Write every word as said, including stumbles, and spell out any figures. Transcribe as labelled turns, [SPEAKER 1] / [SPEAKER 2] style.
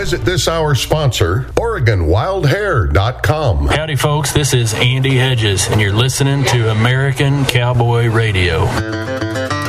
[SPEAKER 1] Visit this hour's sponsor, Oregon Wild Hair dot com.
[SPEAKER 2] Howdy, folks. This is Andy Hedges, and you're listening to American Cowboy Radio.